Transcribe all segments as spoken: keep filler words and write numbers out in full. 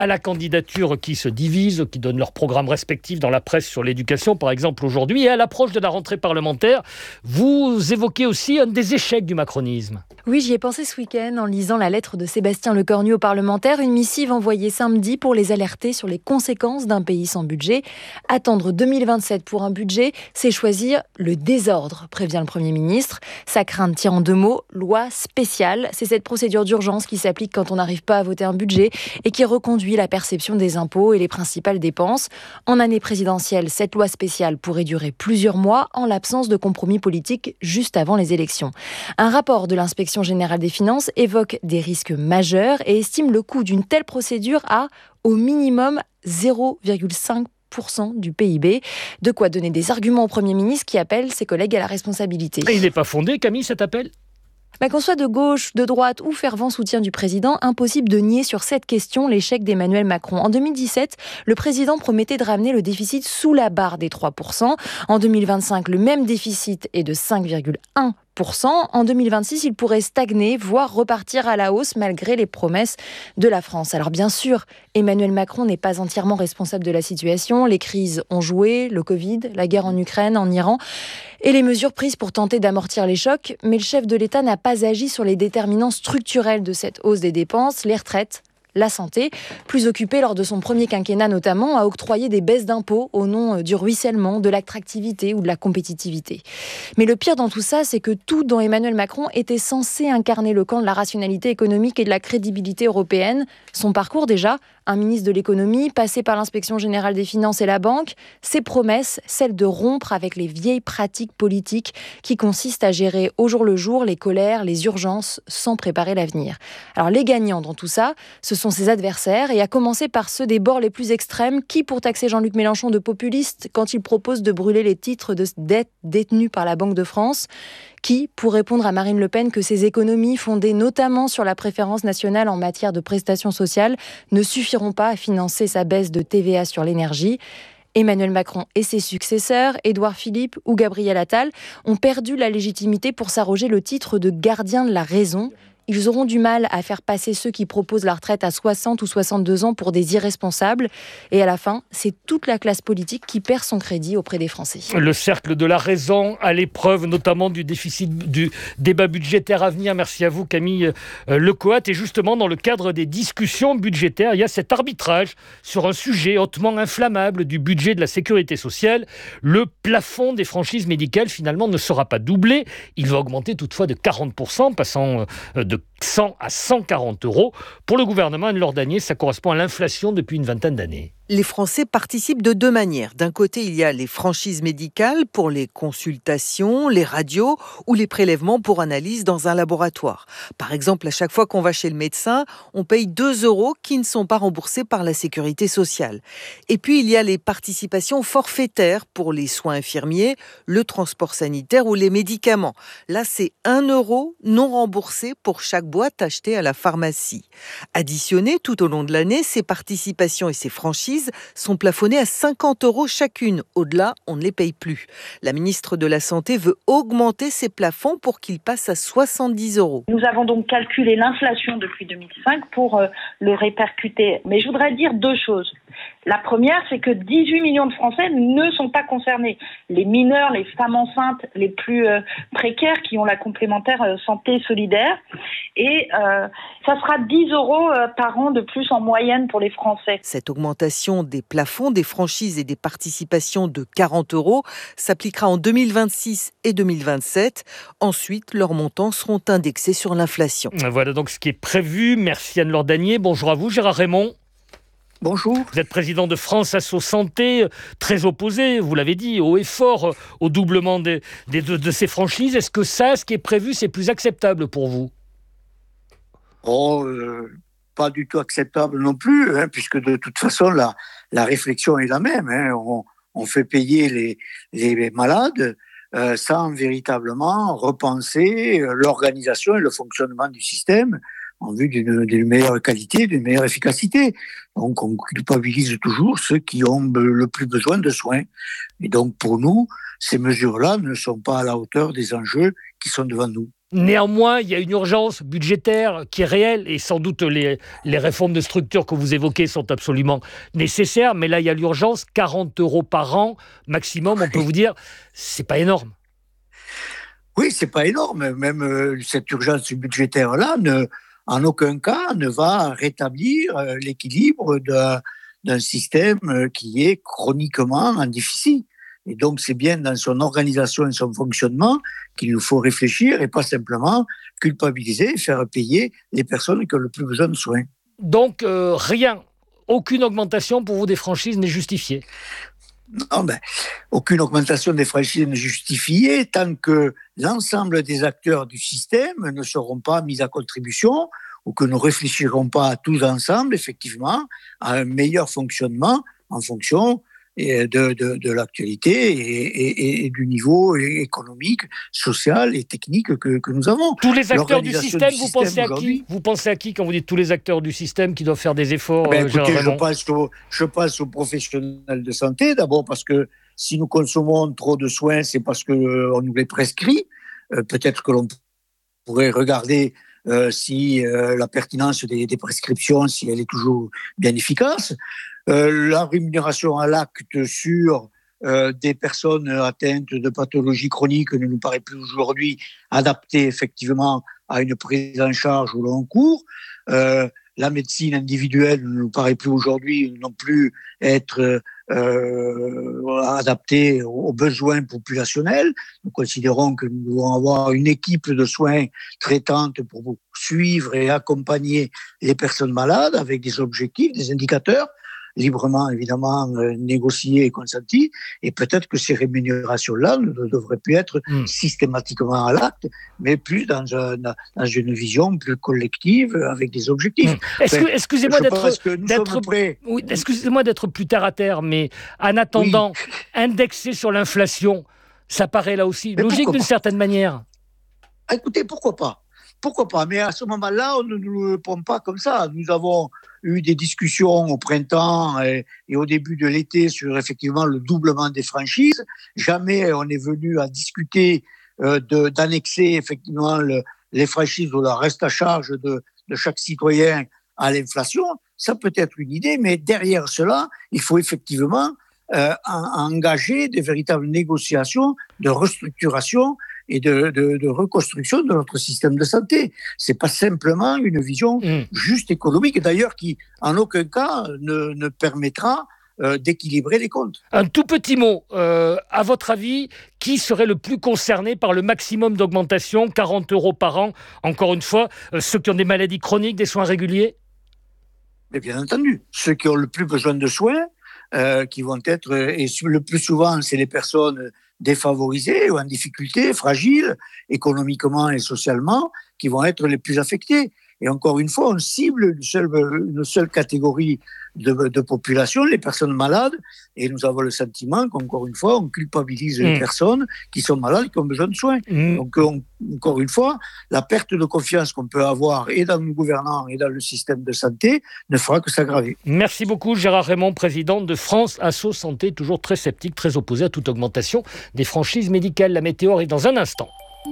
à la candidature qui se divise, qui donnent leurs programmes respectifs dans la presse sur l'éducation, par exemple, aujourd'hui. Et à l'approche de la rentrée parlementaire, vous évoquez aussi un des échecs du macronisme. Oui, j'y ai pensé ce week-end en lisant la lettre de Sébastien Lecornu aux parlementaires, une missive envoyée samedi pour les alerter sur les conséquences d'un pays sans budget. Attendre deux mille vingt-sept pour un budget, c'est choisir le désordre, prévient le Premier ministre. Sa crainte tient en deux mots, loi spéciale. C'est cette procédure d'urgence qui s'applique quand on n'arrive pas à voter un budget et qui reconduit la perception des impôts et les principales dépenses. En année présidentielle, cette loi spéciale pourrait durer plusieurs mois en l'absence de compromis politique juste avant les élections. Un rapport de l'inspection générale des finances évoque des risques majeurs et estime le coût d'une telle procédure à, au minimum, zéro virgule cinq pour cent du P I B. De quoi donner des arguments au Premier ministre qui appelle ses collègues à la responsabilité. Et il n'est pas fondé, Camille, cet appel ? Bah, qu'on soit de gauche, de droite ou fervent soutien du président, impossible de nier sur cette question l'échec d'Emmanuel Macron. En deux mille dix-sept, le président promettait de ramener le déficit sous la barre des trois pour cent. En deux mille vingt-cinq, le même déficit est de cinq virgule un pour cent. En deux mille vingt-six, il pourrait stagner, voire repartir à la hausse malgré les promesses de la France. Alors bien sûr, Emmanuel Macron n'est pas entièrement responsable de la situation. Les crises ont joué, le Covid, la guerre en Ukraine, en Iran, et les mesures prises pour tenter d'amortir les chocs. Mais le chef de l'État n'a pas agi sur les déterminants structurels de cette hausse des dépenses, les retraites, la santé, plus occupé lors de son premier quinquennat notamment à octroyer des baisses d'impôts au nom du ruissellement, de l'attractivité ou de la compétitivité. Mais le pire dans tout ça, c'est que tout dans Emmanuel Macron était censé incarner le camp de la rationalité économique et de la crédibilité européenne. Son parcours déjà, un ministre de l'économie, passé par l'inspection générale des finances et la banque, ses promesses, celles de rompre avec les vieilles pratiques politiques qui consistent à gérer au jour le jour les colères, les urgences, sans préparer l'avenir. Alors les gagnants dans tout ça, ce sont ses adversaires, et à commencer par ceux des bords les plus extrêmes, qui pour taxer Jean-Luc Mélenchon de populiste quand il propose de brûler les titres de dette détenus par la Banque de France, qui pour répondre à Marine Le Pen que ses économies, fondées notamment sur la préférence nationale en matière de prestations sociales, ne suffiront pas à financer sa baisse de T V A sur l'énergie. Emmanuel Macron et ses successeurs, Édouard Philippe ou Gabriel Attal, ont perdu la légitimité pour s'arroger le titre de gardien de la raison. Ils auront du mal à faire passer ceux qui proposent la retraite à soixante ou soixante-deux ans pour des irresponsables. Et à la fin, c'est toute la classe politique qui perd son crédit auprès des Français. Le cercle de la raison à l'épreuve, notamment du déficit du débat budgétaire à venir. Merci à vous, Camille Lecoat. Et justement, dans le cadre des discussions budgétaires, il y a cet arbitrage sur un sujet hautement inflammable du budget de la sécurité sociale. Le plafond des franchises médicales, finalement, ne sera pas doublé. Il va augmenter toutefois de quarante pour cent, passant de cent à cent quarante euros. Pour le gouvernement, Anne-Laure Danier, ça correspond à l'inflation depuis une vingtaine d'années. Les Français participent de deux manières. D'un côté, il y a les franchises médicales pour les consultations, les radios ou les prélèvements pour analyse dans un laboratoire. Par exemple, à chaque fois qu'on va chez le médecin, on paye deux euros qui ne sont pas remboursés par la sécurité sociale. Et puis, il y a les participations forfaitaires pour les soins infirmiers, le transport sanitaire ou les médicaments. Là, c'est un euro non remboursé pour chaque boîte achetée à la pharmacie. Additionnées tout au long de l'année, ces participations et ces franchises sont plafonnées à cinquante euros chacune. Au-delà, on ne les paye plus. La ministre de la Santé veut augmenter ces plafonds pour qu'ils passent à soixante-dix euros. Nous avons donc calculé l'inflation depuis deux mille cinq pour euh, le répercuter. Mais je voudrais dire deux choses. La première, c'est que dix-huit millions de Français ne sont pas concernés. Les mineurs, les femmes enceintes les plus euh, précaires qui ont la complémentaire euh, santé solidaire. Et euh, ça sera dix euros euh, par an de plus en moyenne pour les Français. Cette augmentation des plafonds, des franchises et des participations de quarante euros s'appliquera en deux mille vingt-six et deux mille vingt-sept. Ensuite, leurs montants seront indexés sur l'inflation. Voilà donc ce qui est prévu. Merci Anne-Laure Danier. Bonjour à vous, Gérard Raymond. Bonjour. Vous êtes président de France Asso Santé, très opposé, vous l'avez dit, haut et fort au doublement des, des, de, de ces franchises. Est-ce que ça, ce qui est prévu, c'est plus acceptable pour vous ? Oh, euh, pas du tout acceptable non plus, hein, puisque de toute façon, la, la réflexion est la même. Hein. On, on fait payer les, les malades euh, sans véritablement repenser l'organisation et le fonctionnement du système en vue d'une, d'une meilleure qualité, d'une meilleure efficacité. Donc, on culpabilise toujours ceux qui ont le plus besoin de soins. Et donc, pour nous, ces mesures-là ne sont pas à la hauteur des enjeux qui sont devant nous. Néanmoins, il y a une urgence budgétaire qui est réelle et sans doute les, les réformes de structure que vous évoquez sont absolument nécessaires. Mais là, il y a l'urgence, quarante euros par an maximum, on peut vous dire, c'est pas énorme. Oui, c'est pas énorme. Même euh, cette urgence budgétaire-là, ne, en aucun cas, ne va rétablir euh, l'équilibre d'un, d'un système qui est chroniquement en déficit. Et donc, c'est bien dans son organisation et son fonctionnement qu'il nous faut réfléchir et pas simplement culpabiliser et faire payer les personnes qui ont le plus besoin de soins. Donc, euh, rien, aucune augmentation pour vous des franchises n'est justifiée? Non, ben, aucune augmentation des franchises n'est justifiée tant que l'ensemble des acteurs du système ne seront pas mis à contribution ou que nous ne réfléchirons pas tous ensemble, effectivement, à un meilleur fonctionnement en fonction de, de, de l'actualité et, et, et du niveau économique, social et technique que, que nous avons. Tous les acteurs du système, du vous système pensez à qui? Vous pensez à qui quand vous dites tous les acteurs du système qui doivent faire des efforts? Ben, écoutez, euh, je, pense au, je pense aux professionnels de santé, d'abord parce que si nous consommons trop de soins, c'est parce qu'on euh, nous les prescrit. Euh, peut-être que l'on pourrait regarder euh, si euh, la pertinence des, des prescriptions, si elle est toujours bien efficace. Euh, la rémunération à l'acte sur euh, des personnes atteintes de pathologies chroniques ne nous paraît plus aujourd'hui adaptée effectivement à une prise en charge au long cours. Euh, la médecine individuelle ne nous paraît plus aujourd'hui non plus être euh, adaptée aux besoins populationnels. Nous considérons que nous devons avoir une équipe de soins traitante pour suivre et accompagner les personnes malades avec des objectifs, des indicateurs librement, évidemment, euh, négociés et consentis, et peut-être que ces rémunérations-là ne devraient plus être mmh. systématiquement à l'acte, mais plus dans, un, dans une vision plus collective, avec des objectifs. Mmh. Est-ce que, excusez-moi d'être, d'être, oui, excusez-moi d'être plus terre à terre, mais en attendant, oui. indexer sur l'inflation, ça paraît là aussi mais logique d'une pas. certaine manière. Écoutez, pourquoi pas Pourquoi pas Mais à ce moment-là, on ne nous répond pas comme ça. Nous avons eu des discussions au printemps et, et au début de l'été sur effectivement le doublement des franchises. Jamais on est venu à discuter euh, de, d'annexer effectivement le, les franchises ou le reste à charge de, de chaque citoyen à l'inflation. Ça peut être une idée, mais derrière cela, il faut effectivement euh, engager de véritables négociations de restructuration et de, de, de reconstruction de notre système de santé. C'est pas simplement une vision mmh. juste économique, d'ailleurs qui, en aucun cas, ne, ne permettra euh, d'équilibrer les comptes. Un tout petit mot. Euh, à votre avis, qui serait le plus concerné par le maximum d'augmentation, quarante euros par an? Encore une fois, euh, ceux qui ont des maladies chroniques, des soins réguliers? Mais bien entendu. Ceux qui ont le plus besoin de soins, euh, qui vont être, et le plus souvent, c'est les personnes défavorisés ou en difficulté, fragiles, économiquement et socialement, qui vont être les plus affectés. Et encore une fois, on cible une seule, une seule catégorie de, de population, les personnes malades, et nous avons le sentiment qu'encore une fois, on culpabilise mmh. les personnes qui sont malades et qui ont besoin de soins. Mmh. Donc, on, encore une fois, la perte de confiance qu'on peut avoir et dans nos gouvernants et dans le système de santé ne fera que s'aggraver. Merci beaucoup, Gérard Raymond, président de France Asso Santé, toujours très sceptique, très opposé à toute augmentation des franchises médicales. La météo arrive dans un instant.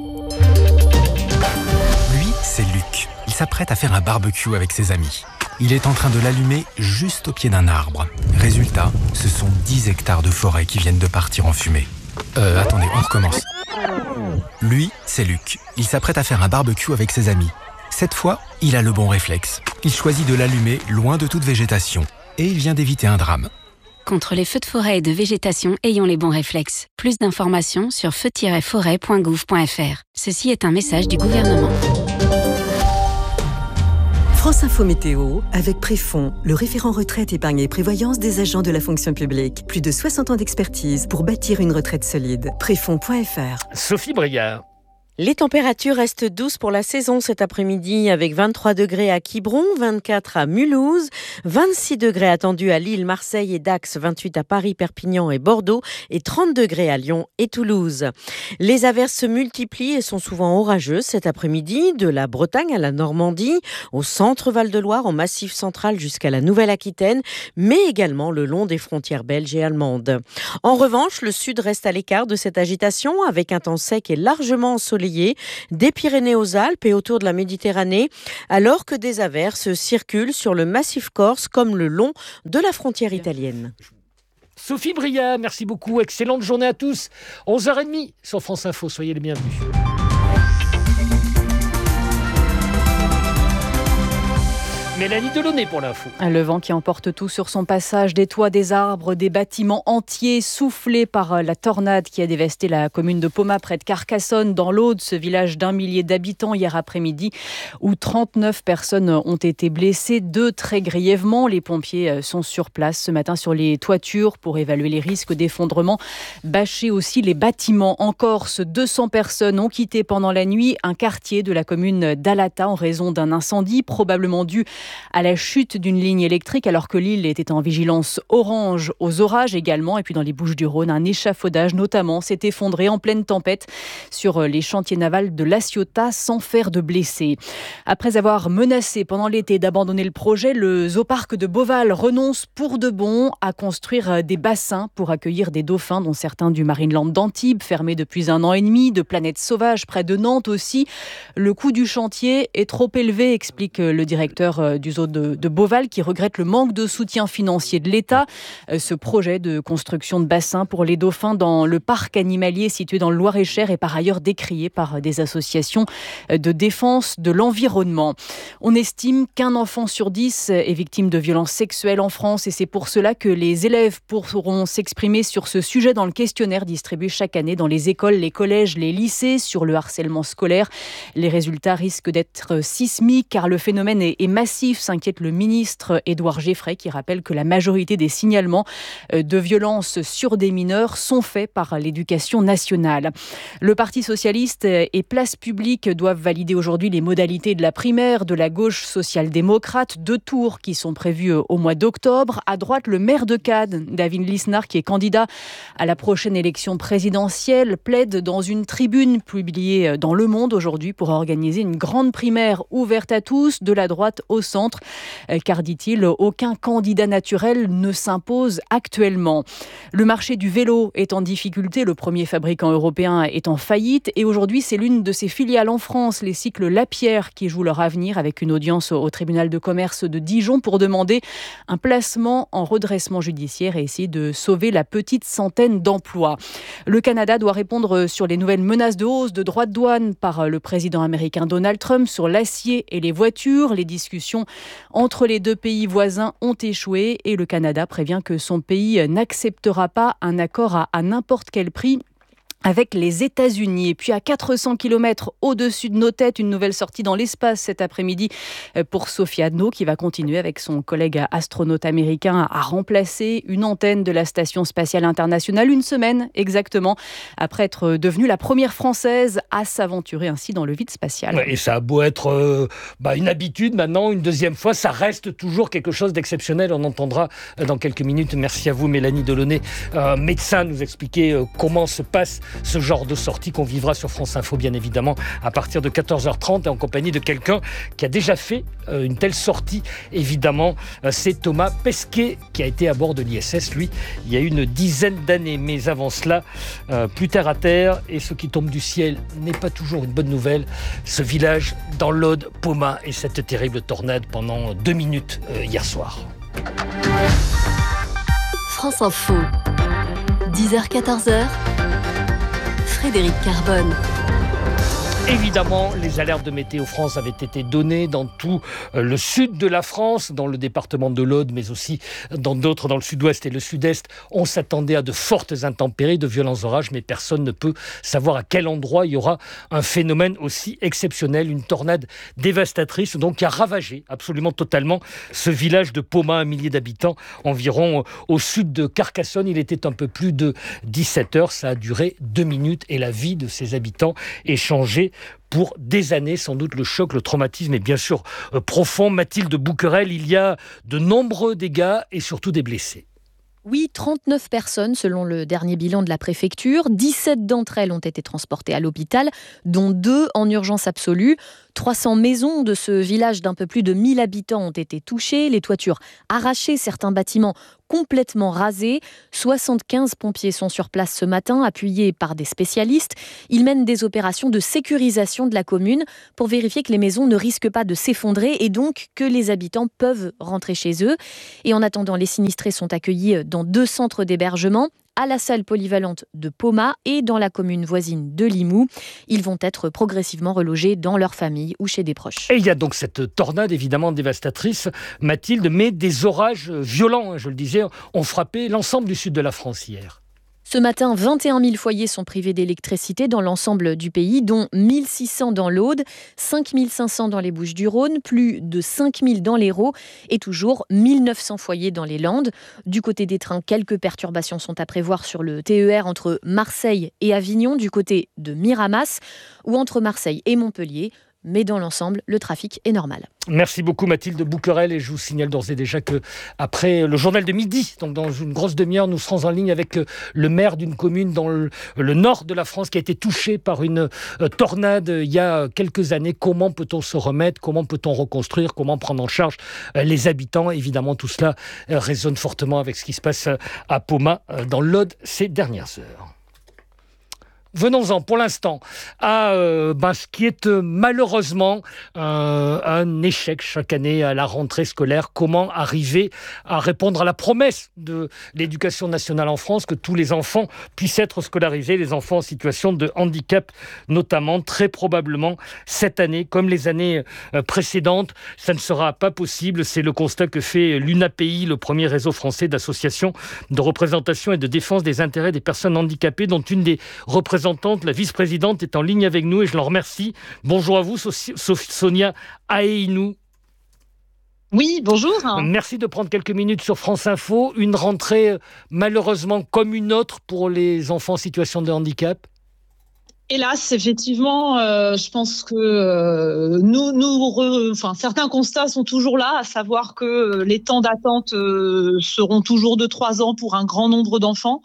Lui, c'est Luc. Il s'apprête à faire un barbecue avec ses amis. Il est en train de l'allumer juste au pied d'un arbre. Résultat, ce sont dix hectares de forêt qui viennent de partir en fumée. Euh, attendez, on recommence. Lui, c'est Luc. Il s'apprête à faire un barbecue avec ses amis. Cette fois, il a le bon réflexe. Il choisit de l'allumer loin de toute végétation. Et il vient d'éviter un drame. Contre les feux de forêt et de végétation, ayons les bons réflexes. Plus d'informations sur feu tiret forêt point gouv point f r. Ceci est un message du gouvernement. France Info Météo, avec Préfond, le référent retraite, épargne et prévoyance des agents de la fonction publique. Plus de soixante ans d'expertise pour bâtir une retraite solide. Préfond point f r. Sophie Brigard. Les températures restent douces pour la saison cet après-midi avec vingt-trois degrés à Quiberon, vingt-quatre à Mulhouse, vingt-six degrés attendus à Lille, Marseille et Dax, vingt-huit à Paris, Perpignan et Bordeaux et trente degrés à Lyon et Toulouse. Les averses se multiplient et sont souvent orageuses cet après-midi, de la Bretagne à la Normandie, au centre Val-de-Loire, au Massif central jusqu'à la Nouvelle-Aquitaine, mais également le long des frontières belges et allemandes. En revanche, le sud reste à l'écart de cette agitation avec un temps sec et largement ensoleillé Templiers, des Pyrénées aux Alpes et autour de la Méditerranée, alors que des averses circulent sur le massif corse comme le long de la frontière italienne. Sophie Bria, merci beaucoup. Excellente journée à tous. onze heures trente sur France Info. Soyez les bienvenus. Mélanie Delaunay pour l'info. Le vent qui emporte tout sur son passage, des toits, des arbres, des bâtiments entiers soufflés par la tornade qui a dévasté la commune de Pomat près de Carcassonne dans l'Aude, ce village d'un millier d'habitants hier après-midi où trente-neuf personnes ont été blessées, deux très grièvement. Les pompiers sont sur place ce matin sur les toitures pour évaluer les risques d'effondrement. Bâcher aussi les bâtiments. En Corse, deux cents personnes ont quitté pendant la nuit un quartier de la commune d'Alata en raison d'un incendie probablement dû à la chute d'une ligne électrique alors que l'île était en vigilance orange aux orages également. Et puis dans les Bouches-du-Rhône, un échafaudage notamment s'est effondré en pleine tempête sur les chantiers navals de La Ciotat sans faire de blessés. Après avoir menacé pendant l'été d'abandonner le projet, le zooparc de Beauval renonce pour de bon à construire des bassins pour accueillir des dauphins, dont certains du Marineland d'Antibes, fermé depuis un an et demi, de Planète Sauvage près de Nantes aussi. Le coût du chantier est trop élevé, explique le directeur du zoo de, de Beauval, qui regrette le manque de soutien financier de l'État. Ce projet de construction de bassins pour les dauphins dans le parc animalier situé dans le Loir-et-Cher est par ailleurs décrié par des associations de défense de l'environnement. On estime qu'un enfant sur dix est victime de violences sexuelles en France et c'est pour cela que les élèves pourront s'exprimer sur ce sujet dans le questionnaire distribué chaque année dans les écoles, les collèges, les lycées sur le harcèlement scolaire. Les résultats risquent d'être sismiques car le phénomène est, est massif, s'inquiète le ministre Édouard Geffray qui rappelle que la majorité des signalements de violences sur des mineurs sont faits par l'éducation nationale. Le Parti socialiste et Place publique doivent valider aujourd'hui les modalités de la primaire de la gauche social-démocrate, deux tours qui sont prévus au mois d'octobre. À droite, le maire de Cannes, David Lisnard, qui est candidat à la prochaine élection présidentielle, plaide dans une tribune publiée dans Le Monde aujourd'hui pour organiser une grande primaire ouverte à tous, de la droite au centre, car, dit-il, aucun candidat naturel ne s'impose actuellement. Le marché du vélo est en difficulté, le premier fabricant européen est en faillite et aujourd'hui c'est l'une de ses filiales en France, les cycles Lapierre, qui jouent leur avenir avec une audience au tribunal de commerce de Dijon pour demander un placement en redressement judiciaire et essayer de sauver la petite centaine d'emplois. Le Canada doit répondre sur les nouvelles menaces de hausse de droits de douane par le président américain Donald Trump sur l'acier et les voitures. Les discussions entre les deux pays voisins ont échoué et le Canada prévient que son pays n'acceptera pas un accord à, à n'importe quel prix avec les États-Unis. Et puis à quatre cents kilomètres au-dessus de nos têtes, une nouvelle sortie dans l'espace cet après-midi pour Sophie Adno qui va continuer avec son collègue astronaute américain à remplacer une antenne de la Station spatiale internationale une semaine exactement après être devenue la première française à s'aventurer ainsi dans le vide spatial. Ouais, et ça a beau être euh, bah, une habitude maintenant, une deuxième fois, ça reste toujours quelque chose d'exceptionnel. On entendra dans quelques minutes. Merci à vous Mélanie Delaunay, euh, médecin, nous expliquer euh, comment se passe ce genre de sortie qu'on vivra sur France Info, bien évidemment, à partir de quatorze heures trente, et en compagnie de quelqu'un qui a déjà fait euh, une telle sortie. Évidemment, euh, c'est Thomas Pesquet, qui a été à bord de l'I S S, lui, il y a une dizaine d'années. Mais avant cela, euh, plus terre à terre, et ce qui tombe du ciel n'est pas toujours une bonne nouvelle. Ce village dans l'Aude, Pomat, et cette terrible tornade pendant deux minutes euh, hier soir. France Info, dix heures quatorze heures. Frédéric Carbone. Évidemment, les alertes de Météo France avaient été données dans tout le sud de la France, dans le département de l'Aude, mais aussi dans d'autres, dans le sud-ouest et le sud-est. On s'attendait à de fortes intempéries, de violents orages, mais personne ne peut savoir à quel endroit il y aura un phénomène aussi exceptionnel, une tornade dévastatrice, donc qui a ravagé absolument totalement ce village de Pomat, un millier d'habitants, environ au sud de Carcassonne. Il était un peu plus de dix-sept heures, ça a duré deux minutes et la vie de ses habitants est changée pour des années. Sans doute le choc, le traumatisme est bien sûr euh, profond. Mathilde Bouquerel, il y a de nombreux dégâts et surtout des blessés. Oui, trente-neuf personnes selon le dernier bilan de la préfecture. dix-sept d'entre elles ont été transportées à l'hôpital, dont deux en urgence absolue. trois cents maisons de ce village d'un peu plus de mille habitants ont été touchées, les toitures arrachées, certains bâtiments complètement rasés. soixante-quinze pompiers sont sur place ce matin, appuyés par des spécialistes. Ils mènent des opérations de sécurisation de la commune pour vérifier que les maisons ne risquent pas de s'effondrer et donc que les habitants peuvent rentrer chez eux. Et en attendant, les sinistrés sont accueillis dans deux centres d'hébergement, à la salle polyvalente de Poma et dans la commune voisine de Limoux. Ils vont être progressivement relogés dans leur famille ou chez des proches. Et il y a donc cette tornade évidemment dévastatrice, Mathilde, mais des orages violents, je le disais, ont frappé l'ensemble du sud de la France hier. Ce matin, vingt et un mille foyers sont privés d'électricité dans l'ensemble du pays, dont mille six cents dans l'Aude, cinq mille cinq cents dans les Bouches-du-Rhône, plus de cinq mille dans l'Hérault et toujours mille neuf cents foyers dans les Landes. Du côté des trains, quelques perturbations sont à prévoir sur le T E R entre Marseille et Avignon, du côté de Miramas, ou entre Marseille et Montpellier. Mais dans l'ensemble, le trafic est normal. Merci beaucoup Mathilde Bouquerel, et je vous signale d'ores et déjà que après le journal de midi, donc dans une grosse demi-heure, nous serons en ligne avec le maire d'une commune dans le, le nord de la France qui a été touchée par une tornade il y a quelques années. Comment peut-on se remettre? Comment peut-on reconstruire? Comment prendre en charge les habitants? Évidemment, tout cela résonne fortement avec ce qui se passe à Poma dans l'Aude ces dernières heures. Venons-en pour l'instant à euh, ben, ce qui est euh, malheureusement euh, un échec chaque année à la rentrée scolaire. Comment arriver à répondre à la promesse de l'éducation nationale en France que tous les enfants puissent être scolarisés, les enfants en situation de handicap notamment. Très probablement cette année, comme les années euh, précédentes, ça ne sera pas possible. C'est le constat que fait l'U N A P I, le premier réseau français d'associations de représentation et de défense des intérêts des personnes handicapées, dont une des représentante, la vice-présidente, est en ligne avec nous et je l'en remercie. Bonjour à vous, Sonia Aeinou. Oui, bonjour. Merci de prendre quelques minutes sur France Info. Une rentrée malheureusement comme une autre pour les enfants en situation de handicap. Hélas, effectivement, euh, je pense que euh, nous, nous, re, enfin, certains constats sont toujours là, à savoir que les temps d'attente euh, seront toujours de trois ans pour un grand nombre d'enfants,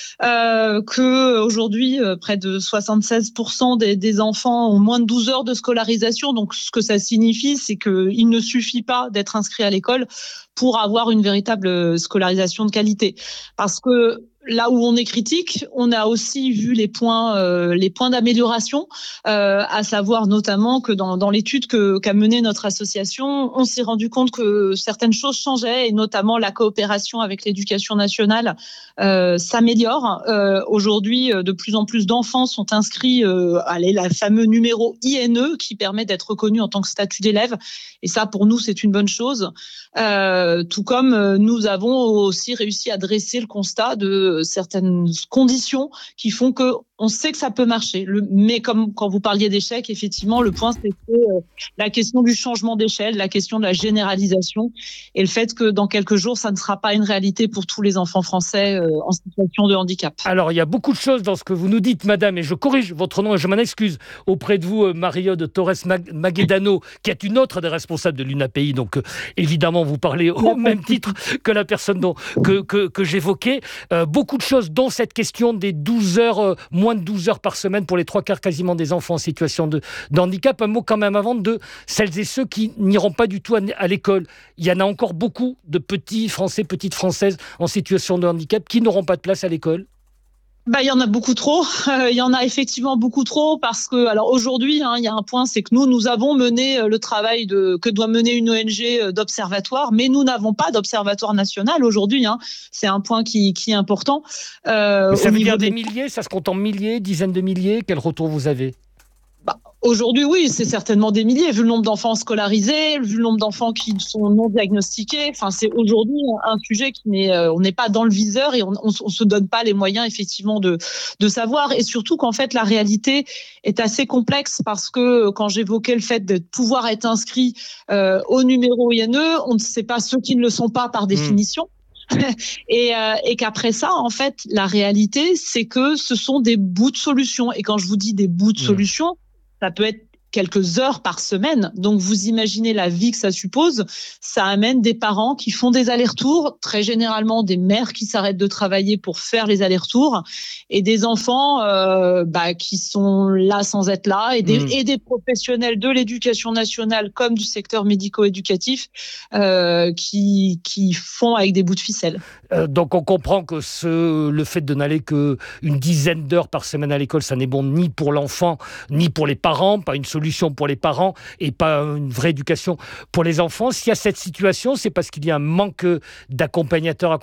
euh, que aujourd'hui euh, près de soixante-seize pour cent des, des enfants ont moins de douze heures de scolarisation. Donc, ce que ça signifie, c'est qu'il ne suffit pas d'être inscrit à l'école pour avoir une véritable scolarisation de qualité, parce que là où on est critique, on a aussi vu les points, euh, les points d'amélioration, euh, à savoir notamment que dans, dans l'étude que, qu'a menée notre association, on s'est rendu compte que certaines choses changeaient, et notamment la coopération avec l'éducation nationale euh, s'améliore. Euh, aujourd'hui, de plus en plus d'enfants sont inscrits euh, à la fameux numéro I N E qui permet d'être reconnu en tant que statut d'élève, et ça pour nous c'est une bonne chose. Euh, tout comme nous avons aussi réussi à dresser le constat de certaines conditions qui font que on sait que ça peut marcher. Le, mais comme quand vous parliez d'échec, effectivement, le point, c'est euh, la question du changement d'échelle, la question de la généralisation et le fait que dans quelques jours, ça ne sera pas une réalité pour tous les enfants français euh, en situation de handicap. Alors, il y a beaucoup de choses dans ce que vous nous dites, madame, et je corrige votre nom et je m'en excuse auprès de vous, Mario de Torres Maguedano, qui est une autre des responsables de l'U N A P I. Donc, euh, évidemment, vous parlez au même titre que la personne dont, que, que, que j'évoquais. Euh, beaucoup de choses, dont cette question des douze heures, euh, moins de douze heures par semaine pour les trois quarts quasiment des enfants en situation de, de handicap. Un mot quand même avant de celles et ceux qui n'iront pas du tout à, à l'école. Il y en a encore beaucoup de petits Français, petites Françaises en situation de handicap qui n'auront pas de place à l'école. Bah, il y en a beaucoup trop. Euh, il y en a effectivement beaucoup trop parce que, alors aujourd'hui, hein, il y a un point, c'est que nous, nous avons mené le travail de, que doit mener une O N G d'observatoire, mais nous n'avons pas d'observatoire national aujourd'hui. Hein. C'est un point qui, qui est important. Euh, ça veut dire des milliers, ça se compte en milliers, dizaines de milliers. Quel retour vous avez ? Bah, aujourd'hui, oui, c'est certainement des milliers, vu le nombre d'enfants scolarisés, vu le nombre d'enfants qui sont non diagnostiqués. Enfin, c'est aujourd'hui un sujet qui n'est, euh, on n'est pas dans le viseur et on, on, on se donne pas les moyens effectivement de de savoir. Et surtout qu'en fait, la réalité est assez complexe parce que quand j'évoquais le fait de pouvoir être inscrit euh, au numéro I N E, on ne sait pas ceux qui ne le sont pas par définition. Mmh. et, euh, et qu'après ça, en fait, la réalité, c'est que ce sont des bouts de solutions. Et quand je vous dis des bouts de mmh. solutions, ça peut être quelques heures par semaine. Donc, vous imaginez la vie que ça suppose. Ça amène des parents qui font des allers-retours, très généralement des mères qui s'arrêtent de travailler pour faire les allers-retours, et des enfants euh, bah, qui sont là sans être là, et des, mmh. et des professionnels de l'éducation nationale comme du secteur médico-éducatif euh, qui, qui font avec des bouts de ficelle. Euh, donc, on comprend que ce, le fait de n'aller qu'une dizaine d'heures par semaine à l'école, ça n'est bon ni pour l'enfant, ni pour les parents, pas une solution pour les parents et pas une vraie éducation pour les enfants. S'il y a cette situation, c'est parce qu'il y a un manque d'accompagnateurs,